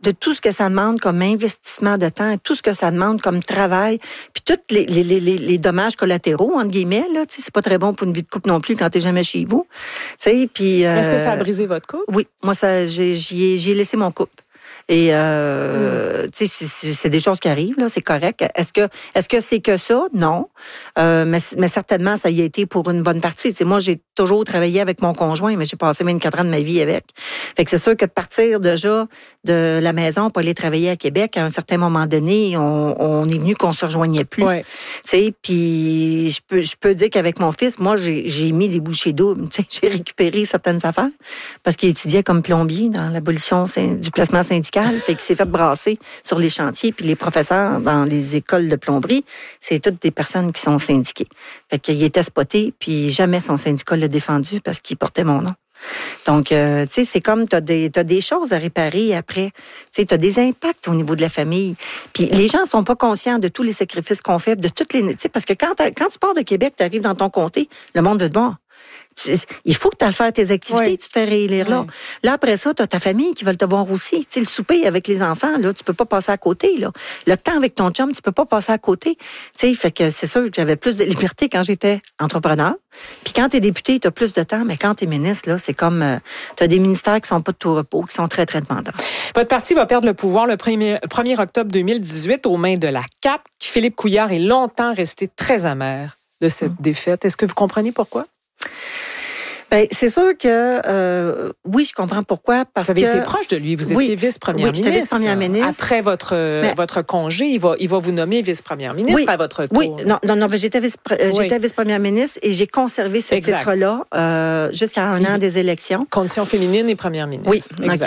de tout ce que ça demande comme investissement de temps, tout ce que ça demande comme travail, puis tous les dommages collatéraux, entre guillemets, là, tu sais, c'est pas très bon pour une vie de couple non plus quand t'es jamais chez vous. Tu sais, puis... Est-ce que ça a brisé votre couple? Oui, moi, j'y ai laissé mon couple. Et tu sais, c'est des choses qui arrivent, là, c'est correct. Est-ce que c'est que ça? Non. Mais certainement, ça y a été pour une bonne partie. Tu sais, moi, j'ai toujours travaillé avec mon conjoint, mais j'ai passé 24 ans de ma vie avec. Fait que c'est sûr que de partir déjà de la maison pour aller travailler à Québec, à un certain moment donné, on est venu qu'on se rejoignait plus. Ouais. Tu sais, puis je peux dire qu'avec mon fils, moi, j'ai mis des bouchées doubles. Tu sais, j'ai récupéré certaines affaires parce qu'il étudiait comme plombier dans l'abolition du placement syndical. Fait qu'il s'est fait brasser sur les chantiers, puis les professeurs dans les écoles de plomberie, c'est toutes des personnes qui sont syndiquées. Fait qu'il était spoté, puis jamais son syndicat l'a défendu parce qu'il portait mon nom. Donc, tu sais, c'est comme t'as des choses à réparer après. Tu sais, t'as des impacts au niveau de la famille. Puis les gens sont pas conscients de tous les sacrifices qu'on fait, de toutes les... Tu sais, parce que quand tu pars de Québec, tu arrives dans ton comté, le monde veut te voir. Il faut que tu ailles faire tes activités, tu te fais réélire là. Là, après ça, tu as ta famille qui veut te voir aussi. Tu sais, le souper avec les enfants, là, tu peux pas passer à côté, là. Le temps avec ton chum, tu peux pas passer à côté. Tu sais, fait que c'est sûr que j'avais plus de liberté quand j'étais entrepreneur. Puis quand tu es député, tu as plus de temps, mais quand tu es ministre, là, c'est comme tu as des ministères qui sont pas de tout repos, qui sont très, très demandants. Votre parti va perdre le pouvoir le 1er octobre 2018 aux mains de la CAQ. Philippe Couillard est longtemps resté très amer de cette défaite. Est-ce que vous comprenez pourquoi? Ben, c'est sûr que oui, je comprends pourquoi. Parce que vous avez été proche de lui. Vous étiez vice-première ministre. Oui, j'étais vice-première ministre. Après votre congé, il va vous nommer vice-première ministre à votre tour. Oui, non, mais j'étais vice-première ministre et j'ai conservé ce titre-là jusqu'à un an des élections. Condition féminine et première ministre. Oui, exact.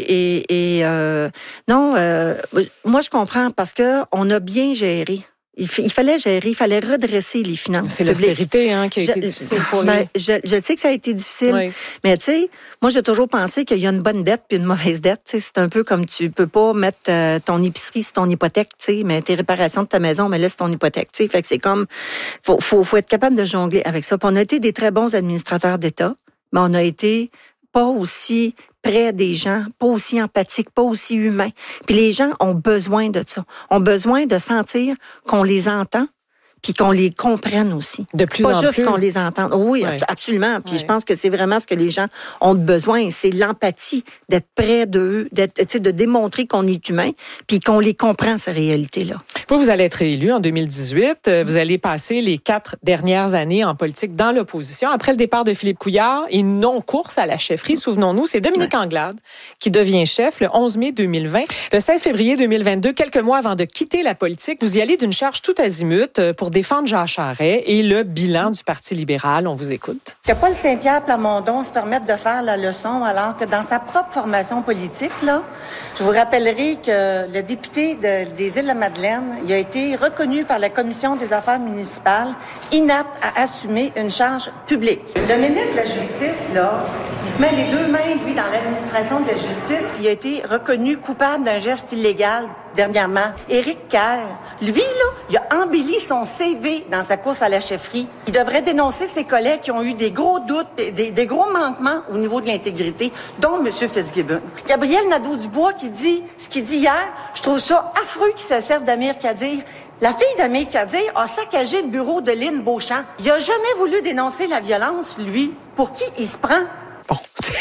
OK. Moi, je comprends parce que on a bien géré. Il fallait gérer, il fallait redresser les finances. C'est l'austérité qui a été difficile pour lui. Je sais que ça a été difficile, mais tu sais, moi j'ai toujours pensé qu'il y a une bonne dette puis une mauvaise dette. C'est un peu comme tu peux pas mettre ton épicerie sur ton hypothèque, mais tes réparations de ta maison, mais laisse ton hypothèque. Fait que c'est comme, faut être capable de jongler avec ça. Puis on a été des très bons administrateurs d'État, mais on a été pas aussi près des gens, pas aussi empathiques, pas aussi humains. Puis les gens ont besoin de ça. Ont besoin de sentir qu'on les entend puis qu'on les comprenne aussi. De plus en plus. Pas juste qu'on les entende. Oui, absolument. Puis je pense que c'est vraiment ce que les gens ont besoin. C'est l'empathie, d'être près d'eux, de démontrer qu'on est humain puis qu'on les comprend, ces réalités-là. Vous allez être réélu en 2018. Vous allez passer les 4 dernières années en politique dans l'opposition. Après le départ de Philippe Couillard et une non-course à la chefferie, souvenons-nous, c'est Dominique Anglade qui devient chef le 11 mai 2020. Le 16 février 2022, quelques mois avant de quitter la politique, vous y allez d'une charge tout azimut pour défendre Jean Charest et le bilan du Parti libéral. On vous écoute. Que Paul Saint-Pierre Plamondon se permette de faire la leçon alors que dans sa propre formation politique, là, je vous rappellerai que le député des Îles-de-la-Madeleine, il a été reconnu par la Commission des affaires municipales inapte à assumer une charge publique. Le ministre de la Justice, là, il se met les deux mains, lui, dans l'administration de la justice, puis il a été reconnu coupable d'un geste illégal dernièrement. Éric Kerr, lui, là, il a embelli son CV dans sa course à la chefferie. Il devrait dénoncer ses collègues qui ont eu des gros doutes, des gros manquements au niveau de l'intégrité, dont M. Fitzgibbon. Gabriel Nadeau-Dubois qui dit ce qu'il dit hier, je trouve ça affreux qu'il se serve d'Amir Kadir. La fille d'Amir Kadir a saccagé le bureau de Lynn Beauchamp. Il a jamais voulu dénoncer la violence, lui. Pour qui il se prend? Bon.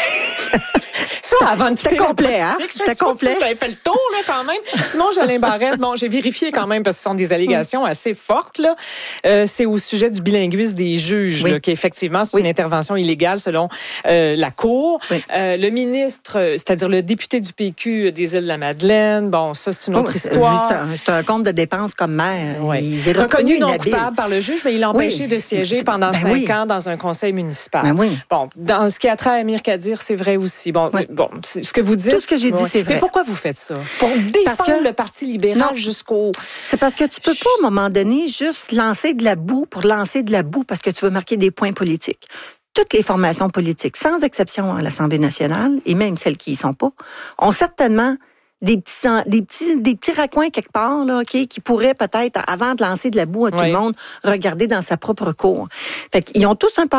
Ça, avant de quitter C'était complet, hein? C'était complet. Vous avez fait le tour, là, quand même. Simon Jolin Barrette, bon, j'ai vérifié quand même parce que ce sont des allégations assez fortes, là. C'est au sujet du bilinguisme des juges, là, qu'effectivement, c'est une intervention illégale selon la Cour. Oui. Le ministre, c'est-à-dire le député du PQ des Îles-de-la-Madeleine, bon, ça, c'est une autre histoire. C'est un compte de dépenses comme maire. Il est reconnu non coupable par le juge, mais il l'a empêché de siéger pendant 5 ans dans un conseil municipal. Bon, dans ce qui a trait à Amir Kadir, c'est vrai aussi. Bon, c'est ce que vous dites. Tout ce que j'ai dit, c'est vrai. Mais pourquoi vous faites ça? Pour défendre le Parti libéral jusqu'au... C'est parce que tu peux pas, à un moment donné, juste lancer de la boue pour lancer de la boue parce que tu veux marquer des points politiques. Toutes les formations politiques, sans exception à l'Assemblée nationale, et même celles qui y sont pas, ont certainement des petits raccoins quelque part là, qui pourraient peut-être, avant de lancer de la boue à tout le monde, regarder dans sa propre cour. Fait qu'ils ont tous un passé.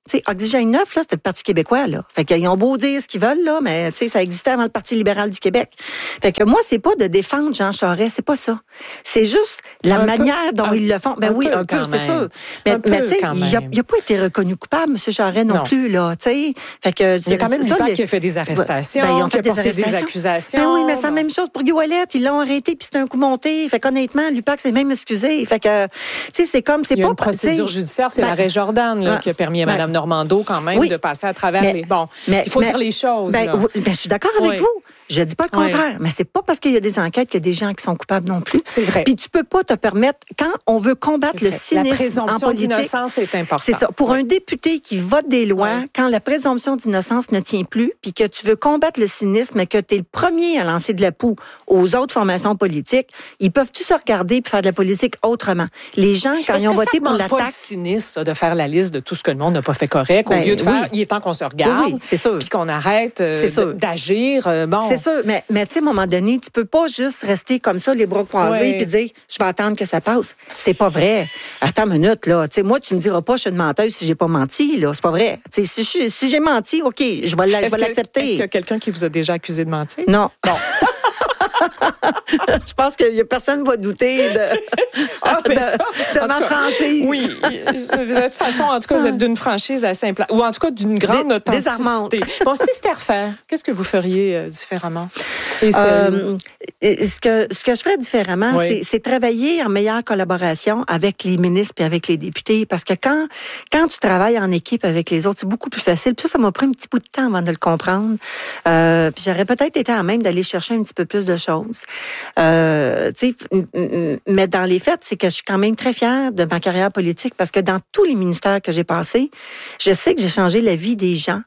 Tu sais, Oxygène 9, là, c'était le Parti québécois, là. Fait qu'ils ont beau dire ce qu'ils veulent, là, mais, tu sais, ça existait avant le Parti libéral du Québec. Fait que moi, c'est pas de défendre Jean Charest, c'est pas ça. C'est juste la manière dont ils le font. Ben oui, un peu, c'est sûr. Mais tu sais, il a pas été reconnu coupable, M. Charest non plus, là, tu sais. Fait que. Il y a quand même l'UPAC qui a fait des arrestations, ils ont fait qui a porté des accusations. Ben oui, mais c'est la même chose pour Guy Ouellet. Ils l'ont arrêté, puis c'était un coup monté. Fait qu'honnêtement, l'UPAC s'est même excusé. Fait que, tu sais, c'est comme, c'est il y a pas. Une procédure judiciaire, c'est l'arrêt Jordan, là, qui a permis à Mme Normando, quand même, de passer à travers les. Bon, il faut dire les choses. Je suis d'accord avec vous. Je dis pas le contraire, mais c'est pas parce qu'il y a des enquêtes qu'il y a des gens qui sont coupables non plus. C'est vrai. Puis tu peux pas te permettre, quand on veut combattre le cynisme la présomption en politique, d'innocence est importante. C'est ça. Pour un député qui vote des lois, quand la présomption d'innocence ne tient plus, puis que tu veux combattre le cynisme, mais que tu es le premier à lancer de la poux aux autres formations politiques, ils peuvent-tu se regarder et faire de la politique autrement? Les gens, quand ils ont voté pour l'attaque... Est-ce que ça demande pas le cynisme de faire la liste de tout ce que le monde n'a pas fait correct, au lieu de faire, il est temps qu'on se regarde, c'est sûr. Puis qu'on arrête d'agir. Bon. C'est sûr, mais tu sais, à un moment donné, tu peux pas juste rester comme ça, les bras croisés, puis dire, je vais attendre que ça passe. C'est pas vrai. Attends une minute, là. Tu sais, moi, tu me diras pas, je suis une menteuse si j'ai pas menti, là. C'est pas vrai. Tu sais, si j'ai menti, OK, je vais l'accepter. Est-ce qu'il y a quelqu'un qui vous a déjà accusé de mentir? Non. Bon. Je pense qu'il y a personne qui va douter de ma franchise. Oui. De toute façon, en tout cas, vous êtes d'une franchise assez simple. Ou en tout cas, d'une grande authenticité. Bon, si c'était à refaire, qu'est-ce que vous feriez différemment? Ce que je ferais différemment, c'est travailler en meilleure collaboration avec les ministres et avec les députés. Parce que quand tu travailles en équipe avec les autres, c'est beaucoup plus facile. Puis ça m'a pris un petit bout de temps avant de le comprendre. Puis j'aurais peut-être été à même d'aller chercher un petit peu plus de choses. Mais dans les faits, c'est que je suis quand même très fière de ma carrière politique parce que dans tous les ministères que j'ai passés, je sais que j'ai changé la vie des gens.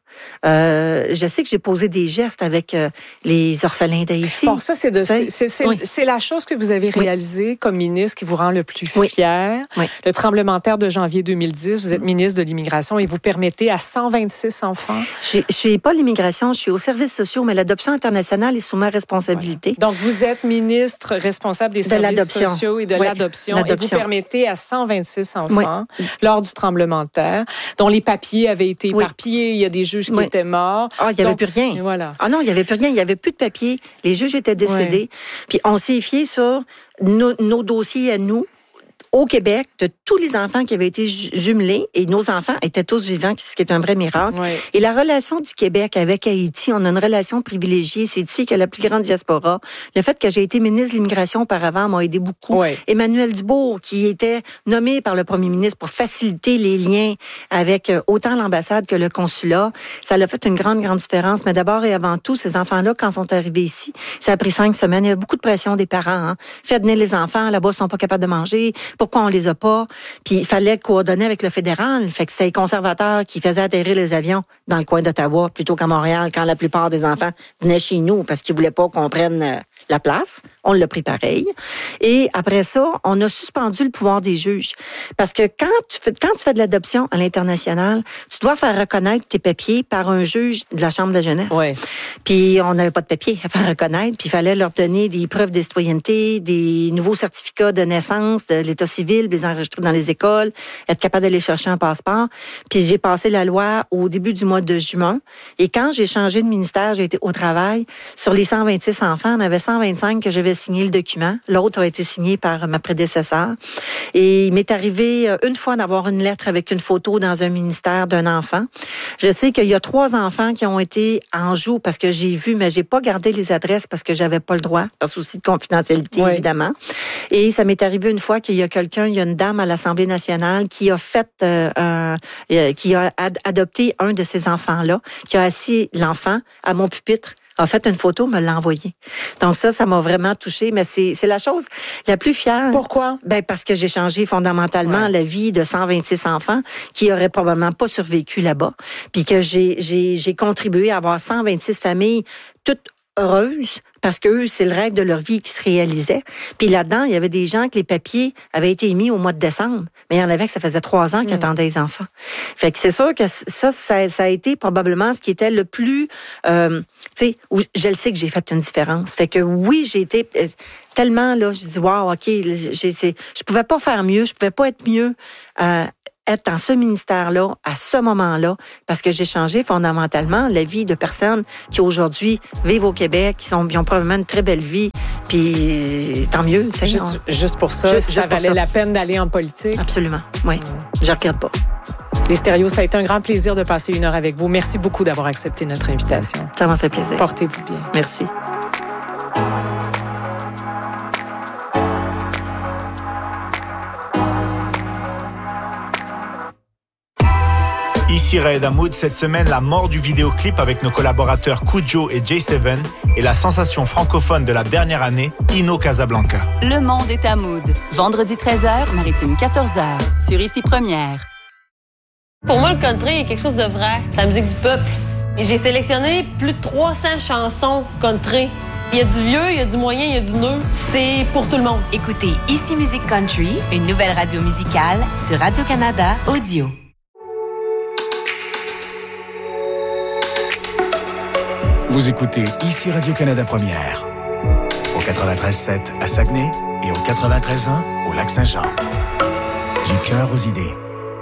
Je sais que j'ai posé des gestes avec les orphelins d'Haïti. Bon, ça, c'est la chose que vous avez réalisée comme ministre qui vous rend le plus fier. Oui. Le tremblement de terre de janvier 2010, vous êtes ministre de l'Immigration et vous permettez à 126 enfants. Je suis pas l'immigration, je suis aux services sociaux, mais l'adoption internationale est sous ma responsabilité. Donc, vous êtes ministre responsable des services sociaux et de l'adoption. Et vous permettez à 126 enfants, lors du tremblement de terre, dont les papiers avaient été éparpillés. Il y a des juges qui étaient morts. Il n'y avait plus rien. Voilà. Ah non, il n'y avait plus rien. Il n'y avait plus de papiers. Les juges étaient décédés. Puis on s'est fié sur nos dossiers à nous. Au Québec, de tous les enfants qui avaient été jumelés, et nos enfants étaient tous vivants, ce qui est un vrai miracle. Oui. Et la relation du Québec avec Haïti, on a une relation privilégiée. C'est ici qu'il y a la plus grande diaspora. Le fait que j'ai été ministre de l'Immigration auparavant m'a aidé beaucoup. Oui. Emmanuel Dubourg, qui était nommé par le premier ministre pour faciliter les liens avec autant l'ambassade que le consulat, ça a fait une grande différence. Mais d'abord et avant tout, ces enfants-là, quand ils sont arrivés ici, ça a pris 5 semaines. Il y avait beaucoup de pression des parents. Hein. Faites venir les enfants, là-bas, ils sont pas capables de manger. Pourquoi on les a pas? Puis il fallait coordonner avec le fédéral. Fait que c'était les conservateurs qui faisaient atterrir les avions dans le coin d'Ottawa plutôt qu'à Montréal quand la plupart des enfants venaient chez nous parce qu'ils voulaient pas qu'on prenne la place. On l'a pris pareil. Et après ça, on a suspendu le pouvoir des juges. Parce que quand tu fais de l'adoption à l'international, tu dois faire reconnaître tes papiers par un juge de la Chambre de la jeunesse. Oui. Puis on n'avait pas de papiers à faire reconnaître. Puis il fallait leur donner des preuves de citoyenneté, des nouveaux certificats de naissance, de l'état civil, les enregistrer dans les écoles, être capable d'aller chercher un passeport. Puis j'ai passé la loi au début du mois de juin. Et quand j'ai changé de ministère, j'ai été au travail. Sur les 126 enfants, on avait 125 que j'avais signé le document. L'autre a été signé par ma prédécesseur. Et il m'est arrivé une fois d'avoir une lettre avec une photo dans un ministère d'un enfant. Je sais qu'il y a 3 enfants qui ont été en joue parce que j'ai vu, mais j'ai pas gardé les adresses parce que j'avais pas le droit, par souci de confidentialité, évidemment. Et ça m'est arrivé une fois qu'il y a il y a une dame à l'Assemblée nationale qui a qui a adopté un de ces enfants-là, qui a assis l'enfant à mon pupitre, a fait une photo, me l'a envoyée. Donc ça m'a vraiment touchée, mais c'est la chose la plus fière. Pourquoi? Parce que j'ai changé fondamentalement la vie de 126 enfants qui auraient probablement pas survécu là-bas, puis que j'ai contribué à avoir 126 familles toutes heureuses, parce que eux, c'est le rêve de leur vie qui se réalisait. Puis là-dedans, il y avait des gens que les papiers avaient été émis au mois de décembre, mais il y en avait que ça faisait 3 ans qu'ils attendaient les enfants. Fait que c'est sûr que ça a été probablement ce qui était le plus... tu sais, je le sais que j'ai fait une différence. Fait que oui, j'ai été... tellement, là, je dis, wow, OK, je pouvais pas faire mieux, je pouvais pas être mieux être dans ce ministère-là, à ce moment-là, parce que j'ai changé fondamentalement la vie de personnes qui aujourd'hui vivent au Québec, qui ont probablement une très belle vie, puis tant mieux. Juste pour ça, ça valait la peine d'aller en politique? Absolument, oui. Je ne regrette pas. Les Stéréos, ça a été un grand plaisir de passer 1 heure avec vous. Merci beaucoup d'avoir accepté notre invitation. Ça m'a fait plaisir. Portez-vous bien. Merci. Ici Raed Hamoud, cette semaine, la mort du vidéoclip avec nos collaborateurs Kujo et J7 et la sensation francophone de la dernière année, Ino Casablanca. Le monde est à Mood. Vendredi 13h, Maritime 14h, sur Ici Première. Pour moi, le country est quelque chose de vrai. C'est la musique du peuple. Et j'ai sélectionné plus de 300 chansons country. Il y a du vieux, il y a du moyen, il y a du neuf. C'est pour tout le monde. Écoutez Ici Musique Country, une nouvelle radio musicale sur Radio-Canada Audio. Vous écoutez Ici Radio-Canada Première, au 93.7 à Saguenay et au 93.1 au Lac-Saint-Jean. Du cœur aux idées.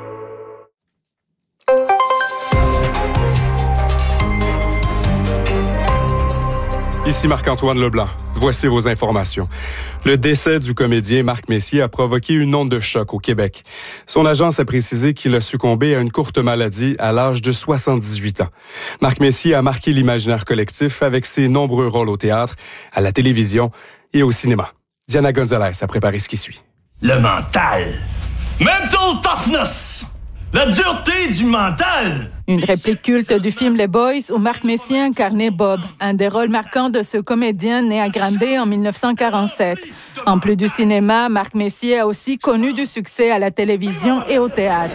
Ici Marc-Antoine Leblanc. Voici vos informations. Le décès du comédien Marc Messier a provoqué une onde de choc au Québec. Son agence a précisé qu'il a succombé à une courte maladie à l'âge de 78 ans. Marc Messier a marqué l'imaginaire collectif avec ses nombreux rôles au théâtre, à la télévision et au cinéma. Diana Gonzalez a préparé ce qui suit. Le mental. Mental toughness. La dureté du mental. Une réplique culte du film Les Boys où Marc Messier incarnait Bob, un des rôles marquants de ce comédien né à Granby en 1947. En plus du cinéma, Marc Messier a aussi connu du succès à la télévision et au théâtre.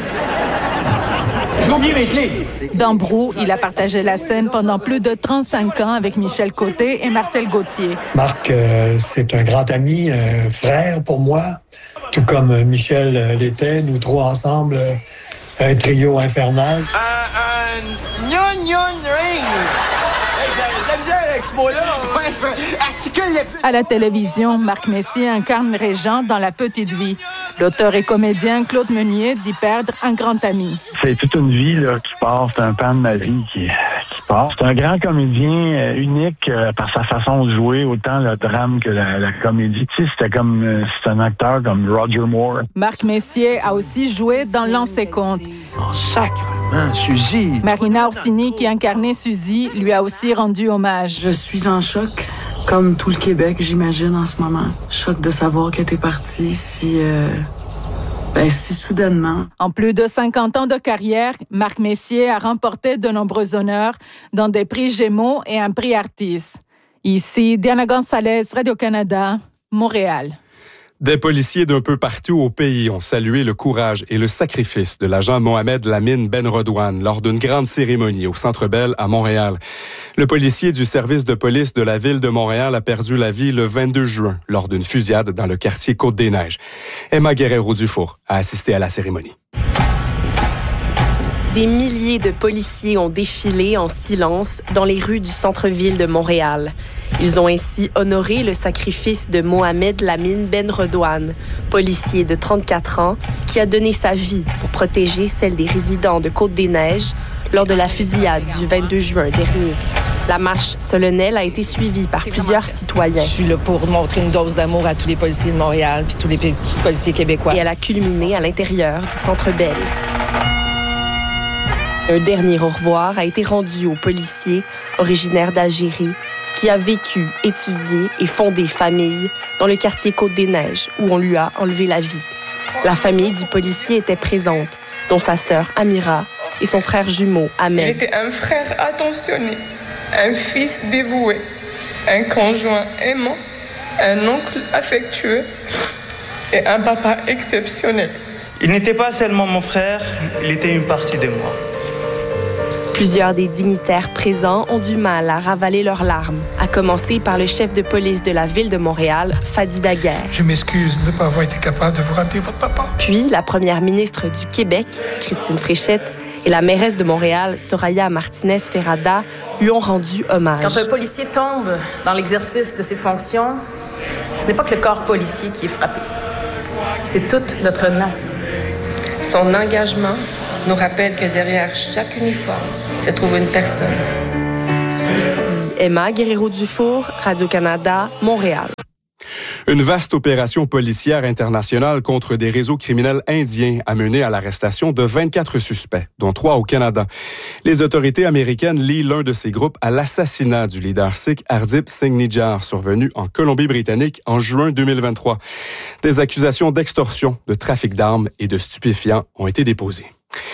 Dans Brou, il a partagé la scène pendant plus de 35 ans avec Michel Côté et Marcel Gauthier. Marc, c'est un grand ami, un frère pour moi, tout comme Michel l'était, nous trois ensemble. Un trio infernal. À la télévision, Marc Messier incarne Régent dans La Petite Vie. L'auteur et comédien Claude Meunier dit perdre un grand ami. C'est toute une vie là, qui passe, c'est un pan de ma vie qui passe. C'est un grand comédien unique par sa façon de jouer, autant le drame que la comédie. Tu sais, c'est un acteur comme Roger Moore. Marc Messier a aussi joué dans Lancer Compte. Oh, sacrément, Suzy! Marina Orsini, qui incarnait Suzy, lui a aussi rendu hommage. Je suis en choc, comme tout le Québec, j'imagine, en ce moment. Choc de savoir qu'elle était partie si soudainement. En plus de 50 ans de carrière, Marc Messier a remporté de nombreux honneurs, dont des prix Gémeaux et un prix Artis. Ici, Diana Gonzalez, Radio-Canada, Montréal. Des policiers d'un peu partout au pays ont salué le courage et le sacrifice de l'agent Mohamed Lamine Ben Redouane lors d'une grande cérémonie au Centre Bell à Montréal. Le policier du service de police de la ville de Montréal a perdu la vie le 22 juin lors d'une fusillade dans le quartier Côte-des-Neiges. Emma Guerrero-Dufour a assisté à la cérémonie. Des milliers de policiers ont défilé en silence dans les rues du centre-ville de Montréal. Ils ont ainsi honoré le sacrifice de Mohamed Lamine Ben Redouane, policier de 34 ans, qui a donné sa vie pour protéger celle des résidents de Côte-des-Neiges lors de la fusillade du 22 juin dernier. La marche solennelle a été suivie par plusieurs citoyens. Je suis là pour montrer une dose d'amour à tous les policiers de Montréal puis tous les policiers québécois. Et elle a culminé à l'intérieur du Centre Bell. Un dernier au revoir a été rendu au policier originaire d'Algérie qui a vécu, étudié et fondé famille dans le quartier Côte-des-Neiges où on lui a enlevé la vie. La famille du policier était présente, dont sa sœur Amira et son frère jumeau Ahmed. Il était un frère attentionné, un fils dévoué, un conjoint aimant, un oncle affectueux et un papa exceptionnel. Il n'était pas seulement mon frère, il était une partie de moi. Plusieurs des dignitaires présents ont du mal à ravaler leurs larmes, à commencer par le chef de police de la ville de Montréal, Fadi Daguerre. Je m'excuse de ne pas avoir été capable de vous rappeler votre papa. Puis la première ministre du Québec, Christine Fréchette, et la mairesse de Montréal, Soraya Martinez-Ferrada, lui ont rendu hommage. Quand un policier tombe dans l'exercice de ses fonctions, ce n'est pas que le corps policier qui est frappé. C'est toute notre nation. Son engagement nous rappelle que derrière chaque uniforme se trouve une personne. Emma Guerrero-Dufour, Radio-Canada, Montréal. Une vaste opération policière internationale contre des réseaux criminels indiens a mené à l'arrestation de 24 suspects, dont 3 au Canada. Les autorités américaines lient l'un de ces groupes à l'assassinat du leader sikh Hardeep Singh Nijjar, survenu en Colombie-Britannique en juin 2023. Des accusations d'extorsion, de trafic d'armes et de stupéfiants ont été déposées.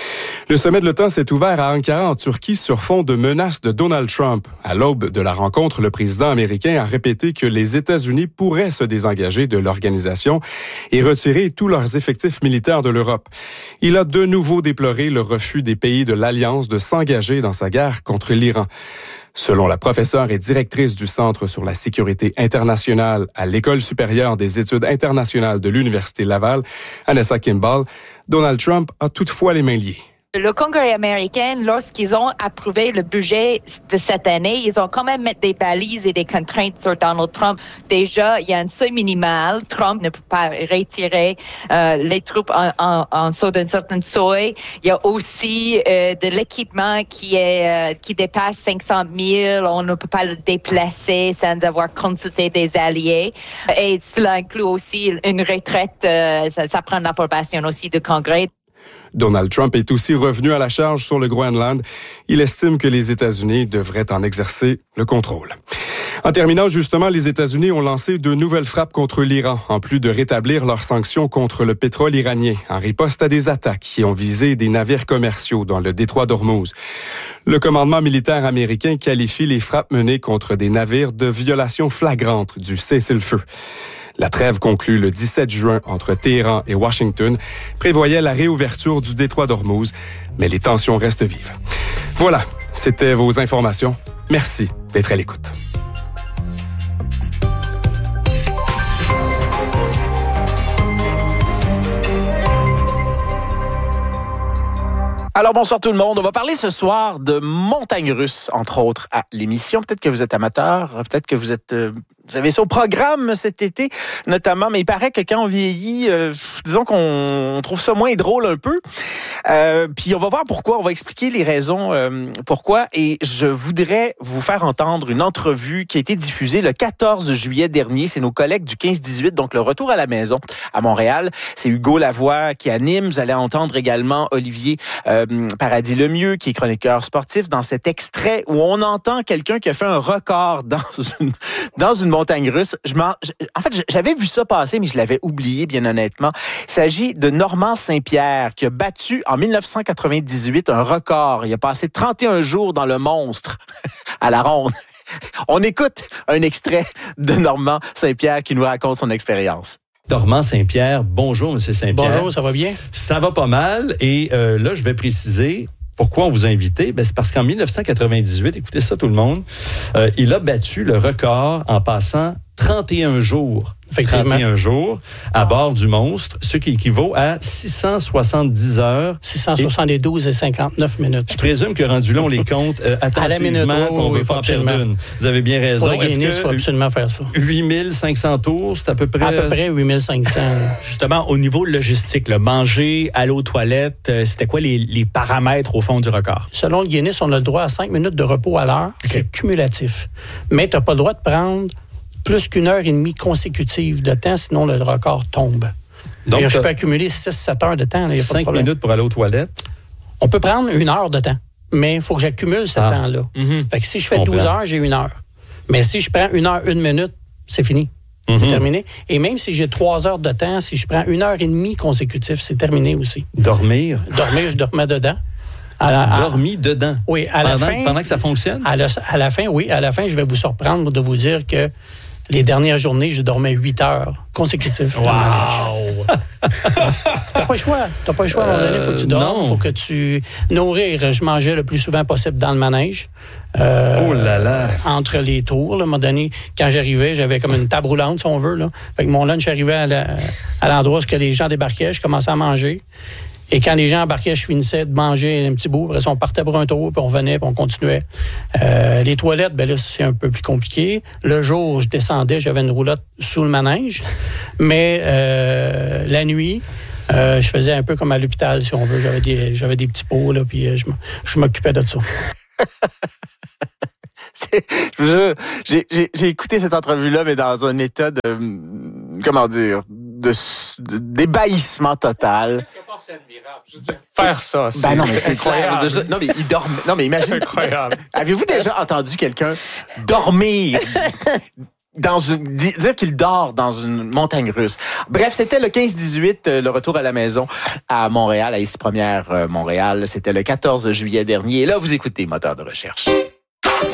Le sommet de l'OTAN s'est ouvert à Ankara, en Turquie, sur fond de menaces de Donald Trump. À l'aube de la rencontre, le président américain a répété que les États-Unis pourraient se désengager de l'organisation et retirer tous leurs effectifs militaires de l'Europe. Il a de nouveau déploré le refus des pays de l'Alliance de s'engager dans sa guerre contre l'Iran. Selon la professeure et directrice du Centre sur la sécurité internationale à l'École supérieure des études internationales de l'Université Laval, Anessa Kimball, Donald Trump a toutefois les mains liées. Le Congrès américain, lorsqu'ils ont approuvé le budget de cette année, ils ont quand même mis des balises et des contraintes sur Donald Trump. Déjà, il y a un seuil minimal. Trump ne peut pas retirer les troupes en dessous d'un certain seuil. Il y a aussi de l'équipement qui dépasse 500 000. On ne peut pas le déplacer sans avoir consulté des alliés. Et cela inclut aussi une retraite. Ça prend l'approbation aussi du Congrès. Donald Trump est aussi revenu à la charge sur le Groenland. Il estime que les États-Unis devraient en exercer le contrôle. En terminant, justement, les États-Unis ont lancé de nouvelles frappes contre l'Iran, en plus de rétablir leurs sanctions contre le pétrole iranien, en riposte à des attaques qui ont visé des navires commerciaux dans le détroit d'Ormuz. Le commandement militaire américain qualifie les frappes menées contre des navires de violation flagrante du cessez-le-feu. La trêve conclue le 17 juin entre Téhéran et Washington prévoyait la réouverture du détroit d'Ormuz, mais les tensions restent vives. Voilà, c'était vos informations. Merci d'être à l'écoute. Alors, bonsoir tout le monde. On va parler ce soir de montagnes russes, entre autres, à l'émission. Peut-être que vous êtes amateur, peut-être que vous avez ça au programme cet été, notamment. Mais il paraît que quand on vieillit, disons qu'on trouve ça moins drôle un peu. Puis on va voir pourquoi. On va expliquer les raisons pourquoi. Et je voudrais vous faire entendre une entrevue qui a été diffusée le 14 juillet dernier. C'est nos collègues du 15-18, donc le retour à la maison à Montréal. C'est Hugo Lavoie qui anime. Vous allez entendre également Olivier Paradis-Lemieux, qui est chroniqueur sportif, dans cet extrait où on entend quelqu'un qui a fait un record dans une montagne russe. En fait, j'avais vu ça passer, mais je l'avais oublié, bien honnêtement. Il s'agit de Normand Saint-Pierre, qui a battu en 1998 un record. Il a passé 31 jours dans le monstre à la ronde. On écoute un extrait de Normand Saint-Pierre qui nous raconte son expérience. Normand Saint-Pierre, bonjour, M. Saint-Pierre. Bonjour, ça va bien? Ça va pas mal. Et là, je vais préciser pourquoi on vous a invité. C'est parce qu'en 1998, écoutez ça tout le monde, il a battu le record en passant 31 jours. 31 jours à bord du monstre, ce qui équivaut à 670 heures. 672 et 59 minutes. Je présume que rendu là, on les compte attentivement, qu'on ne veut pas en perdre une. Vous avez bien raison. Pour le Guinness, il faut absolument faire ça. 8500 tours, c'est à peu près... À peu près 8500. Justement, au niveau logistique, là, manger, aller aux toilettes, c'était quoi les paramètres au fond du record? Selon le Guinness, on a le droit à 5 minutes de repos à l'heure. Okay. C'est cumulatif. Mais tu n'as pas le droit de prendre plus qu'une heure et demie consécutive de temps, sinon le record tombe. Donc, je peux accumuler 6-7 heures de temps. Là, 5 minutes pour aller aux toilettes? On peut prendre 1 heure de temps, mais il faut que j'accumule ce temps-là. Mm-hmm. Fait que si je fais 12 heures, j'ai 1 heure. Mais si je prends 1 heure, 1 minute, c'est fini. Mm-hmm. C'est terminé. Et même si j'ai 3 heures de temps, si je prends 1 heure et demie consécutive, c'est terminé aussi. Dormir, je dormais dedans. Dormi dedans? Oui. Pendant que ça fonctionne? À la fin, oui. À la fin, je vais vous surprendre de vous dire que les dernières journées, je dormais 8 heures consécutives. Wow! T'as pas le choix. À un moment donné, il faut que tu dormes. Il faut que tu... Nourrir, je mangeais le plus souvent possible dans le manège. Oh là là! Entre les tours. Là, à un moment donné, quand j'arrivais, j'avais comme une table roulante, si on veut. Là. Fait que mon lunch arrivait à l'endroit où les gens débarquaient. Je commençais à manger. Et quand les gens embarquaient, je finissais de manger un petit bout. Après ça, on partait pour un tour, puis on venait, puis on continuait. Les toilettes, là, c'est un peu plus compliqué. Le jour, je descendais, j'avais une roulotte sous le manège. Mais la nuit, Je faisais un peu comme à l'hôpital, si on veut. J'avais des petits pots, là, puis je m'occupais de ça. J'ai écouté cette entrevue-là, mais dans un état de, d'ébahissement total. Faire ça, c'est non, mais c'est incroyable. Non, mais il dormait. Non, mais imagine. Incroyable. Avez-vous déjà entendu quelqu'un dormir dire qu'il dort dans une montagne russe? Bref, c'était le 15-18, le retour à la maison à Montréal, à ICI Première Montréal. C'était le 14 juillet dernier. Et là, vous écoutez Moteur de recherche.